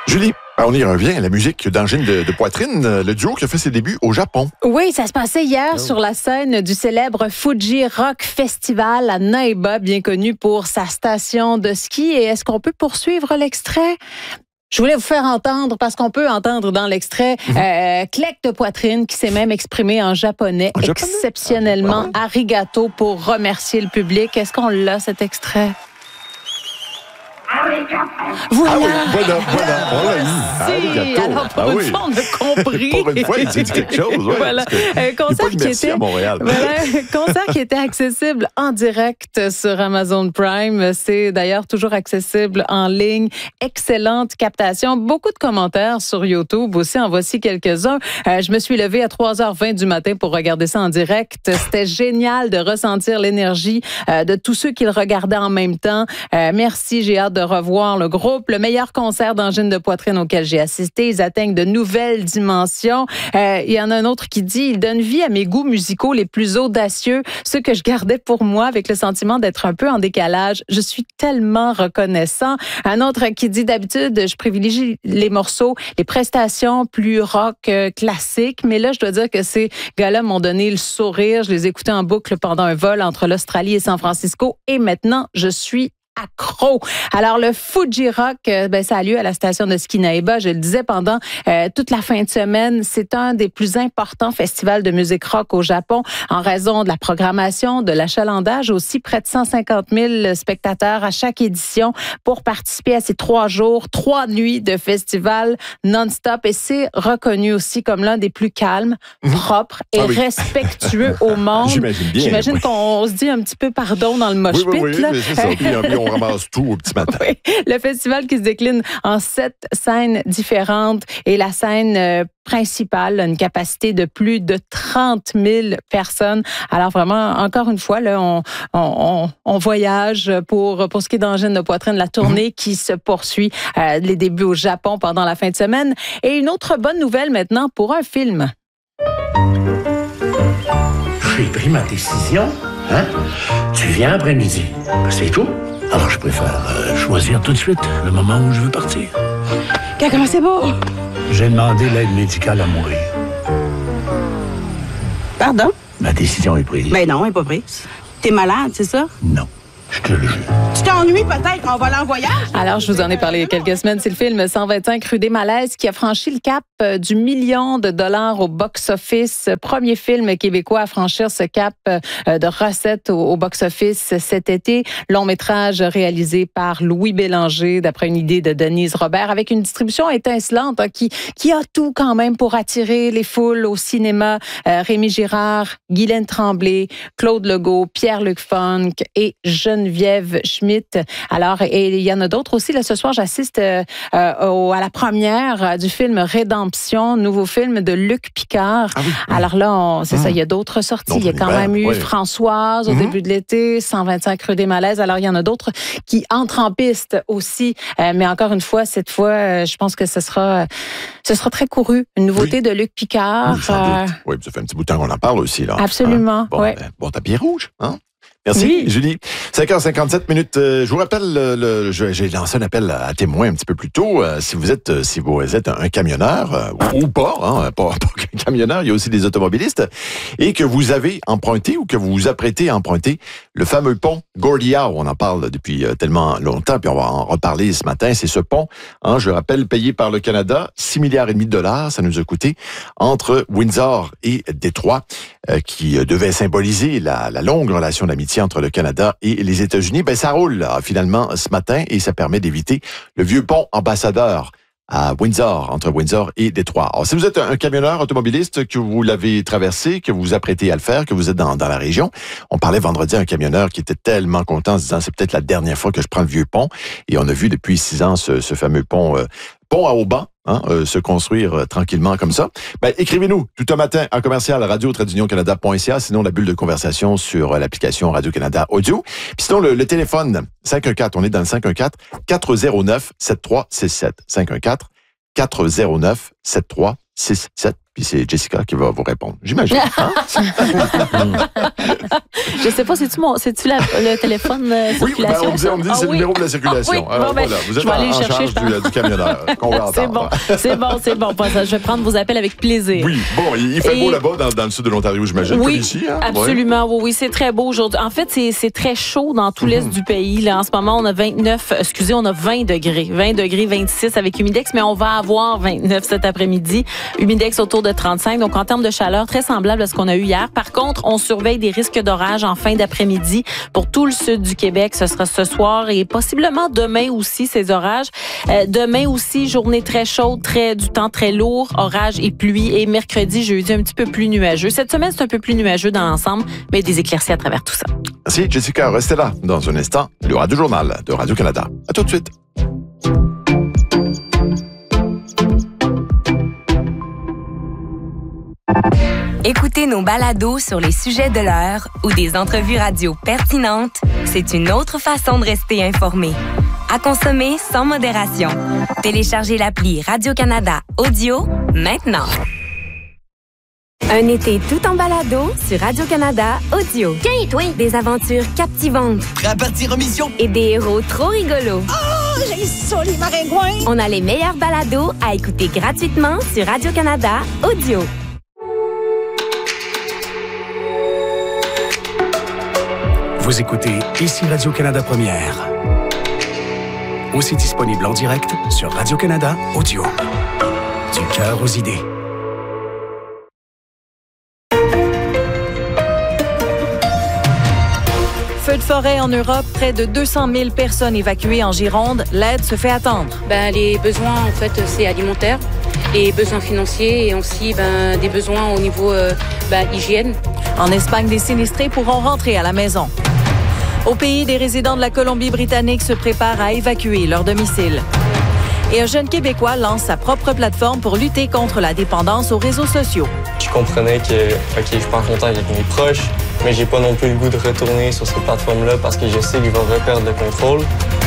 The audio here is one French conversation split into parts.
Julie, on y revient à la musique d'Angine de Poitrine, le duo qui a fait ses débuts au Japon. Oui, ça se passait hier sur la scène du célèbre Fuji Rock Festival à Naiba, bien connu pour sa station de ski. Et est-ce qu'on peut poursuivre l'extrait? Je voulais vous faire entendre, parce qu'on peut entendre dans l'extrait Clec de Poitrine qui s'est même exprimé en japonais, exceptionnellement arigato pour remercier le public. Est-ce qu'on l'a, cet extrait? Voilà. Voilà. Merci. Alors, pour une fois, on a compris. Pour une fois, il dit quelque chose. Ouais, voilà. Concert qui était à Montréal. Voilà, concert qui était accessible en direct sur Amazon Prime. C'est d'ailleurs toujours accessible en ligne. Excellente captation. Beaucoup de commentaires sur YouTube aussi. En voici quelques-uns. Je me suis levée à 3h20 du matin pour regarder ça en direct. C'était génial de ressentir l'énergie de tous ceux qui le regardaient en même temps. Merci, j'ai hâte de revoir le groupe. Le meilleur concert d'Angine de Poitrine auquel j'ai assisté. Ils atteignent de nouvelles dimensions. Il y en a un autre qui dit « Il donne vie à mes goûts musicaux les plus audacieux, ceux que je gardais pour moi avec le sentiment d'être un peu en décalage. Je suis tellement reconnaissant. » Un autre qui dit « D'habitude, je privilégie les morceaux, les prestations plus rock classiques, mais là, je dois dire que ces gars-là m'ont donné le sourire. Je les écoutais en boucle pendant un vol entre l'Australie et San Francisco et maintenant, je suis accro. » Alors, le Fuji Rock, ça a lieu à la station de ski Naiba. Je le disais pendant toute la fin de semaine. C'est un des plus importants festivals de musique rock au Japon en raison de la programmation, de l'achalandage. Aussi, près de 150 000 spectateurs à chaque édition pour participer à ces 3 jours, 3 nuits de festival non-stop. Et c'est reconnu aussi comme l'un des plus calmes, propres et respectueux au monde. J'imagine bien. J'imagine qu'on se dit un petit peu pardon dans le mosh pit. Oui, là. Mais c'est ça. Puis on ramasse tout au petit matin. Oui. Le festival qui se décline en 7 scènes différentes et la scène principale a une capacité de plus de 30 000 personnes. Alors vraiment, encore une fois, là, on voyage pour ce qui est d'Angine de Poitrine, la tournée qui se poursuit, les débuts au Japon pendant la fin de semaine. Et une autre bonne nouvelle maintenant pour un film. J'ai pris ma décision. Hein? Tu viens après-midi. C'est tout. Alors, je préfère choisir tout de suite le moment où je veux partir. Comment c'est beau? J'ai demandé l'aide médicale à mourir. Pardon? Ma décision est prise. Ben non, elle n'est pas prise. T'es malade, c'est ça? Non, je te le jure. Tu t'ennuies peut-être en volant en voyage? Alors, je vous en ai parlé il y a quelques semaines. C'est le film 125 rue des Malaises qui a franchi le cap du $1 million au box-office. Premier film québécois à franchir ce cap de recettes au box-office cet été. Long métrage réalisé par Louis Bélanger d'après une idée de Denise Robert avec une distribution étincelante qui a tout quand même pour attirer les foules au cinéma. Rémi Girard, Guylaine Tremblay, Claude Legault, Pierre-Luc Funk et Geneviève Schmidt. Alors, et il y en a d'autres aussi. Là, ce soir, j'assiste à la première du film Rédemption, nouveau film de Luc Picard. Ah oui. Alors là, c'est ça, il y a d'autres sorties. Il y a quand même eu Françoise au début de l'été, 125 rue des Malaises. Alors, il y en a d'autres qui entrent en piste aussi. Mais encore une fois, cette fois, je pense que ce sera très couru. Une nouveauté de Luc Picard. Oui, sans doute. Oui, ça fait un petit bout de temps qu'on en parle aussi. Là. Absolument. Bon, bon tapis rouge, hein? Merci, Julie. 5h57. Je vous rappelle, j'ai lancé un appel à témoins un petit peu plus tôt. Si vous êtes un camionneur, ou pas, pas qu'un camionneur, il y a aussi des automobilistes, et que vous avez emprunté ou que vous vous apprêtez à emprunter le fameux pont Gordie Howe. On en parle depuis tellement longtemps, puis on va en reparler ce matin. C'est ce pont, je le rappelle, payé par le Canada, 6,5 milliards de dollars, ça nous a coûté, entre Windsor et Détroit, qui devait symboliser la longue relation d'amitié entre le Canada et les États-Unis. Ça roule là, finalement ce matin et ça permet d'éviter le vieux pont Ambassadeur à Windsor, entre Windsor et Détroit. Alors, si vous êtes un camionneur automobiliste, que vous l'avez traversé, que vous vous apprêtez à le faire, que vous êtes dans la région, on parlait vendredi à un camionneur qui était tellement content en se disant c'est peut-être la dernière fois que je prends le vieux pont. Et on a vu depuis 6 ans ce fameux pont à Auban, se construire tranquillement comme ça. Écrivez-nous tout un matin en commercial radio-canada.ca, sinon la bulle de conversation sur l'application Radio-Canada Audio. Puis sinon, le téléphone 514, on est dans le 514-409-7367. 514-409-7367. puis c'est Jessica qui va vous répondre. J'imagine. Hein? Je sais pas, c'est-tu le téléphone Oui, circulation? on me dit c'est le numéro de la circulation. Ah, oui. Alors, Bon, voilà, vous êtes en charge du camionneur qu'on va entendre. C'est bon. Je vais prendre vos appels avec plaisir. Oui, bon, il fait beau là-bas dans le sud de l'Ontario, j'imagine, comme ici. Hein? Absolument, oui, c'est très beau aujourd'hui. En fait, c'est très chaud dans tout l'est du pays. Là, en ce moment, on a 20 degrés. 20 degrés, 26 avec humidex, mais on va avoir 29 cet après-midi. Humidex autour de 35. Donc, en termes de chaleur, très semblable à ce qu'on a eu hier. Par contre, on surveille des risques d'orage en fin d'après-midi pour tout le sud du Québec. Ce sera ce soir et possiblement demain aussi, ces orages. Demain aussi, journée très chaude, du temps très lourd, orage et pluie. Et mercredi, jeudi, un petit peu plus nuageux. Cette semaine, c'est un peu plus nuageux dans l'ensemble, mais des éclaircies à travers tout ça. Merci, Jessica. Restez là. Dans un instant, le Radio-Journal de Radio-Canada. À tout de suite. Écoutez nos balados sur les sujets de l'heure ou des entrevues radio pertinentes, c'est une autre façon de rester informé. À consommer sans modération. Téléchargez l'appli Radio-Canada Audio maintenant. Un été tout en balado sur Radio-Canada Audio. Tiens, toi! Des aventures captivantes. Prêt à partir en mission? Et des héros trop rigolos. Oh, j'ai ça, les maringouins! On a les meilleurs balados à écouter gratuitement sur Radio-Canada Audio. Vous écoutez ici Radio-Canada Première. Aussi disponible en direct sur Radio-Canada Audio. Du cœur aux idées. Feu de forêt en Europe, près de 200 000 personnes évacuées en Gironde. L'aide se fait attendre. Les besoins, en fait, c'est alimentaire, les besoins financiers et aussi des besoins au niveau hygiène. En Espagne, des sinistrés pourront rentrer à la maison. Au pays, des résidents de la Colombie-Britannique se préparent à évacuer leur domicile. Et un jeune Québécois lance sa propre plateforme pour lutter contre la dépendance aux réseaux sociaux. Je comprenais que, je prends contact avec mes proches, mais j'ai pas non plus le goût de retourner sur cette plateforme-là parce que je sais qu'il va reperdre le contrôle.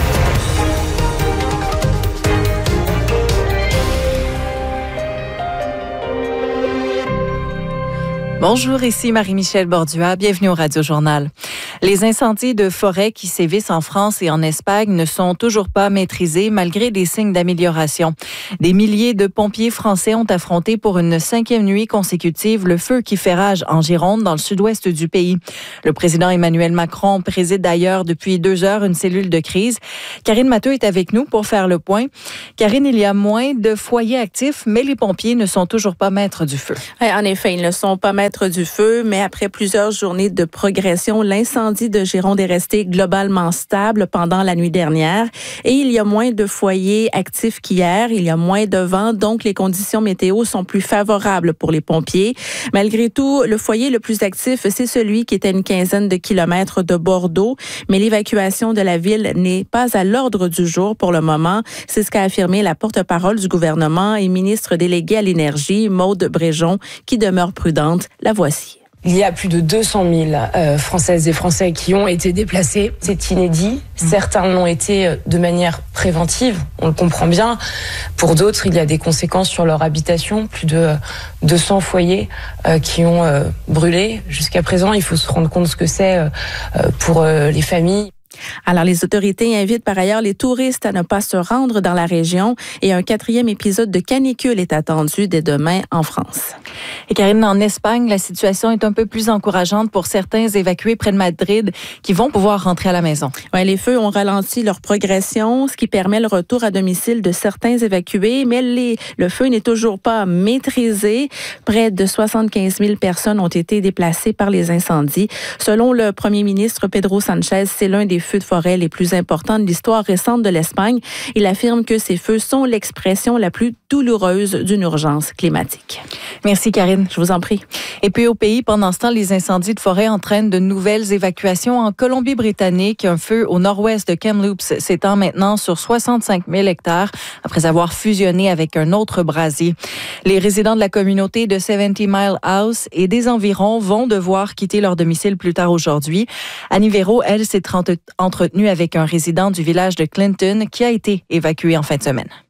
Bonjour, ici Marie-Michel Bordua. Bienvenue au Radio-Journal. Les incendies de forêt qui sévissent en France et en Espagne ne sont toujours pas maîtrisés malgré des signes d'amélioration. Des milliers de pompiers français ont affronté pour une 5e nuit consécutive le feu qui fait rage en Gironde, dans le sud-ouest du pays. Le président Emmanuel Macron préside d'ailleurs depuis 2 heures une cellule de crise. Karine Matteux est avec nous pour faire le point. Karine, il y a moins de foyers actifs, mais les pompiers ne sont toujours pas maîtres du feu. En effet, ils ne sont pas maîtres du feu, mais après plusieurs journées de progression, l'incendie de Gironde est resté globalement stable pendant la nuit dernière et il y a moins de foyers actifs qu'hier, il y a moins de vent, donc les conditions météo sont plus favorables pour les pompiers. Malgré tout, le foyer le plus actif, c'est celui qui est à une quinzaine de kilomètres de Bordeaux, mais l'évacuation de la ville n'est pas à l'ordre du jour pour le moment. C'est ce qu'a affirmé la porte-parole du gouvernement et ministre déléguée à l'énergie, Maude Bréjon, qui demeure prudente. La voici. Il y a plus de 200 000 Françaises et Français qui ont été déplacés. C'est inédit. Certains l'ont été de manière préventive, on le comprend bien. Pour d'autres, il y a des conséquences sur leur habitation. Plus de 200 foyers qui ont brûlé. Jusqu'à présent, il faut se rendre compte de ce que c'est pour les familles. Alors, les autorités invitent par ailleurs les touristes à ne pas se rendre dans la région et un 4e épisode de canicule est attendu dès demain en France. Et Karine, en Espagne, la situation est un peu plus encourageante pour certains évacués près de Madrid qui vont pouvoir rentrer à la maison. Ouais, les feux ont ralenti leur progression, ce qui permet le retour à domicile de certains évacués, mais le feu n'est toujours pas maîtrisé. Près de 75 000 personnes ont été déplacées par les incendies. Selon le premier ministre Pedro Sanchez, c'est l'un des feux de forêt les plus importants de l'histoire récente de l'Espagne. Il affirme que ces feux sont l'expression la plus douloureuse d'une urgence climatique. Merci Karine. Je vous en prie. Et puis au pays, pendant ce temps, les incendies de forêt entraînent de nouvelles évacuations en Colombie-Britannique. Un feu au nord-ouest de Kamloops s'étend maintenant sur 65 000 hectares après avoir fusionné avec un autre brasier. Les résidents de la communauté de 70 Mile House et des environs vont devoir quitter leur domicile plus tard aujourd'hui. Annie Véro, elle, s'est entretenue avec un résident du village de Clinton qui a été évacué en fin de semaine.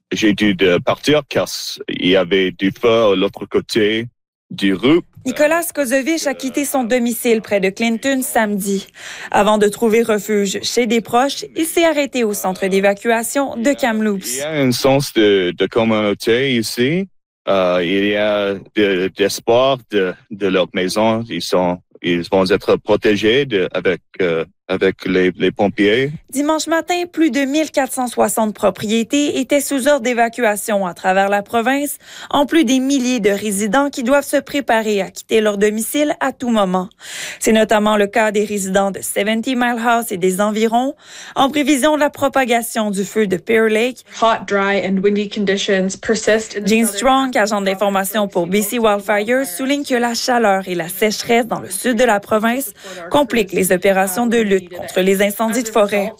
j'ai dû partir car il y avait du feu à l'autre côté du rue. Nicolas Kozovich a quitté son domicile près de Clinton samedi. Avant de trouver refuge chez des proches, il s'est arrêté au centre d'évacuation de Kamloops. Il y a un sens de communauté ici. Il y a d'espoir de leur maison. Ils vont être protégés avec les pompiers. Dimanche matin, plus de 1460 propriétés étaient sous ordre d'évacuation à travers la province, en plus des milliers de résidents qui doivent se préparer à quitter leur domicile à tout moment. C'est notamment le cas des résidents de 70 Mile House et des environs, en prévision de la propagation du feu de Pear Lake. Hot, dry and windy conditions persist. Jean Strong, agent d'information pour BC Wildfires, souligne que la chaleur et la sécheresse dans le sud de la province compliquent les opérations de lutte contre les incendies de forêt.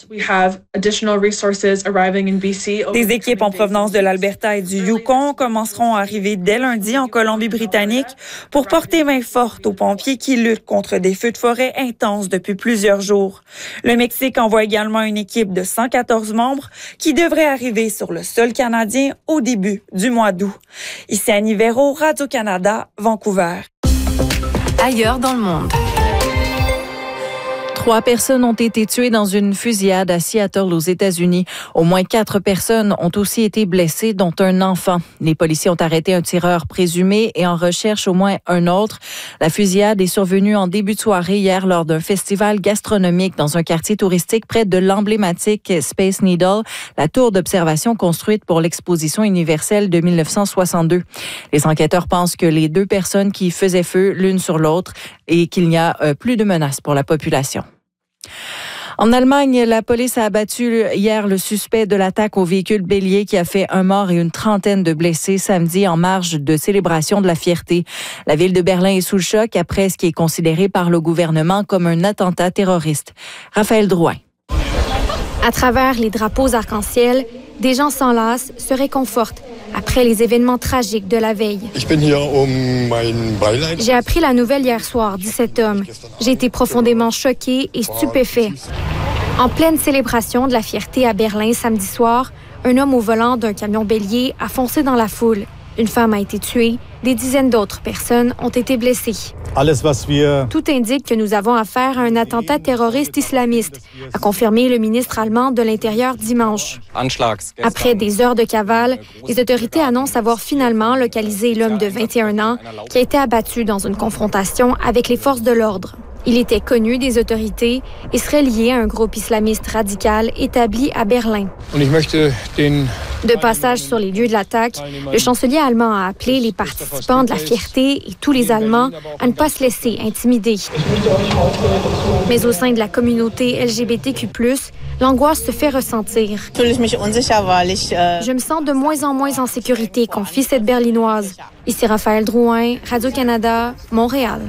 Des équipes en provenance de l'Alberta et du Yukon commenceront à arriver dès lundi en Colombie-Britannique pour porter main forte aux pompiers qui luttent contre des feux de forêt intenses depuis plusieurs jours. Le Mexique envoie également une équipe de 114 membres qui devrait arriver sur le sol canadien au début du mois d'août. Ici Annie Véro, Radio-Canada, Vancouver. Ailleurs dans le monde. 3 personnes ont été tuées dans une fusillade à Seattle aux États-Unis. Au moins 4 personnes ont aussi été blessées, dont un enfant. Les policiers ont arrêté un tireur présumé et en recherchent au moins un autre. La fusillade est survenue en début de soirée hier lors d'un festival gastronomique dans un quartier touristique près de l'emblématique Space Needle, la tour d'observation construite pour l'exposition universelle de 1962. Les enquêteurs pensent que les 2 personnes qui faisaient feu l'une sur l'autre et qu'il n'y a plus de menaces pour la population. En Allemagne, la police a abattu hier le suspect de l'attaque au véhicule bélier qui a fait un mort et une trentaine de blessés samedi en marge de célébration de la fierté. La ville de Berlin est sous le choc après ce qui est considéré par le gouvernement comme un attentat terroriste. Raphaël Drouin. À travers les drapeaux arc-en-ciel, des gens s'enlacent, se réconfortent après les événements tragiques de la veille. J'ai appris la nouvelle hier soir, dit cet homme. J'ai été profondément choqué et stupéfait. En pleine célébration de la fierté à Berlin samedi soir, un homme au volant d'un camion bélier a foncé dans la foule. Une femme a été tuée, des dizaines d'autres personnes ont été blessées. Tout indique que nous avons affaire à un attentat terroriste islamiste, a confirmé le ministre allemand de l'Intérieur dimanche. Après des heures de cavale, les autorités annoncent avoir finalement localisé l'homme de 21 ans qui a été abattu dans une confrontation avec les forces de l'ordre. Il était connu des autorités et serait lié à un groupe islamiste radical établi à Berlin. De passage sur les lieux de l'attaque, le chancelier allemand a appelé les participants de la fierté et tous les Allemands à ne pas se laisser intimider. Mais au sein de la communauté LGBTQ+, l'angoisse se fait ressentir. Je me sens de moins en moins en sécurité, confie cette Berlinoise. Ici Raphaël Drouin, Radio-Canada, Montréal.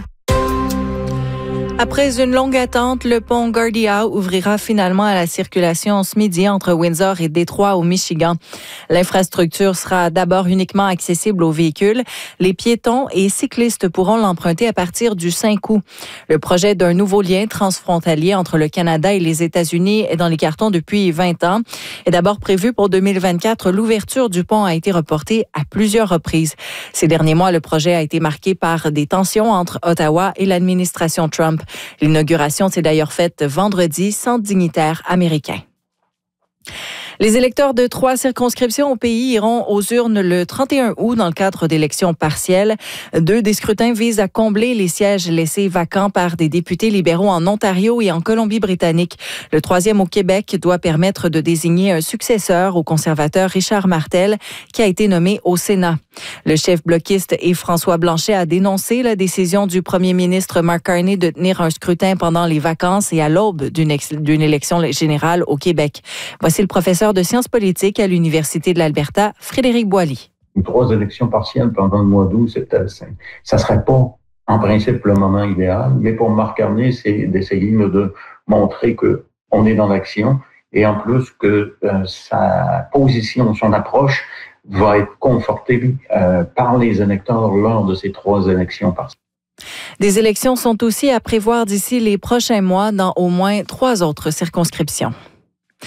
Après une longue attente, le pont Gardea ouvrira finalement à la circulation ce midi entre Windsor et Détroit au Michigan. L'infrastructure sera d'abord uniquement accessible aux véhicules. Les piétons et cyclistes pourront l'emprunter à partir du 5 août. Le projet d'un nouveau lien transfrontalier entre le Canada et les États-Unis est dans les cartons depuis 20 ans. Et d'abord prévu pour 2024, l'ouverture du pont a été reportée à plusieurs reprises. Ces derniers mois, le projet a été marqué par des tensions entre Ottawa et l'administration Trump. L'inauguration s'est d'ailleurs faite vendredi sans dignitaires américains. Les électeurs de 3 circonscriptions au pays iront aux urnes le 31 août dans le cadre d'élections partielles. 2 des scrutins visent à combler les sièges laissés vacants par des députés libéraux en Ontario et en Colombie-Britannique. Le 3e au Québec doit permettre de désigner un successeur au conservateur Richard Martel, qui a été nommé au Sénat. Le chef bloquiste Yves-François Blanchet a dénoncé la décision du premier ministre Mark Carney de tenir un scrutin pendant les vacances et à l'aube d'une élection générale au Québec. Voici le professeur de sciences politiques à l'Université de l'Alberta, Frédéric Boily. 3 élections partielles pendant le mois d'août, ça serait pas en principe le moment idéal, mais pour Mark Carney, c'est d'essayer de montrer qu'on est dans l'action et en plus que sa position, son approche va être confortée par les électeurs lors de ces 3 élections partielles. Des élections sont aussi à prévoir d'ici les prochains mois dans au moins 3 autres circonscriptions.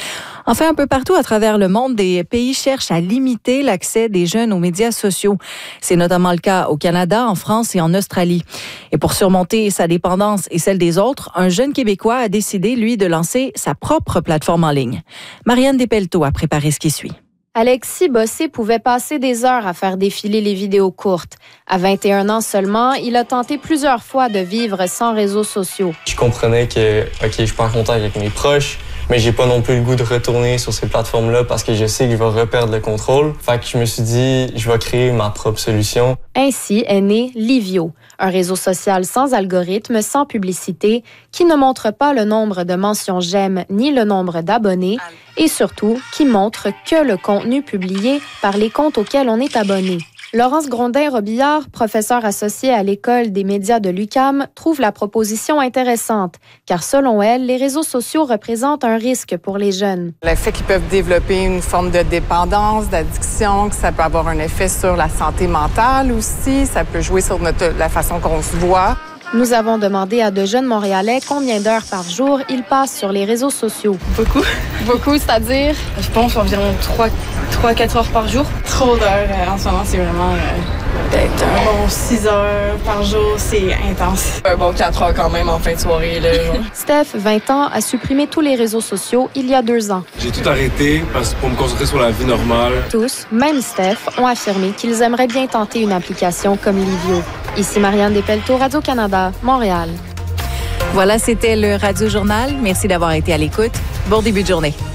Enfin, un peu partout à travers le monde, des pays cherchent à limiter l'accès des jeunes aux médias sociaux. C'est notamment le cas au Canada, en France et en Australie. Et pour surmonter sa dépendance et celle des autres, un jeune Québécois a décidé, lui, de lancer sa propre plateforme en ligne. Marianne Despelteaux a préparé ce qui suit. Alexis Bossé pouvait passer des heures à faire défiler les vidéos courtes. À 21 ans seulement, il a tenté plusieurs fois de vivre sans réseaux sociaux. Je comprenais que, OK, je suis pas en contact avec mes proches, mais j'ai pas non plus le goût de retourner sur ces plateformes-là parce que je sais que je vais reperdre le contrôle. Fait que je me suis dit, je vais créer ma propre solution. Ainsi est né Livio, un réseau social sans algorithme, sans publicité, qui ne montre pas le nombre de mentions j'aime ni le nombre d'abonnés, et surtout qui montre que le contenu publié par les comptes auxquels on est abonné. Laurence Grondin-Robillard, professeure associée à l'École des médias de l'UQAM, trouve la proposition intéressante, car selon elle, les réseaux sociaux représentent un risque pour les jeunes. Le fait qu'ils peuvent développer une forme de dépendance, d'addiction, que ça peut avoir un effet sur la santé mentale aussi, ça peut jouer sur la façon qu'on se voit. Nous avons demandé à de jeunes Montréalais combien d'heures par jour ils passent sur les réseaux sociaux. Beaucoup. Beaucoup, c'est-à-dire? Je pense environ 3-4 heures par jour. Trop d'heures en ce moment, c'est vraiment peut-être un bon 6 heures par jour, c'est intense. Un bon 4 heures quand même en fin de soirée. Là, Steph, 20 ans, a supprimé tous les réseaux sociaux il y a 2 ans. J'ai tout arrêté pour me concentrer sur la vie normale. Tous, même Steph, ont affirmé qu'ils aimeraient bien tenter une application comme Livio. Ici Marianne Despelteaux, Radio-Canada, Montréal. Voilà, c'était le Radio Journal. Merci d'avoir été à l'écoute. Bon début de journée.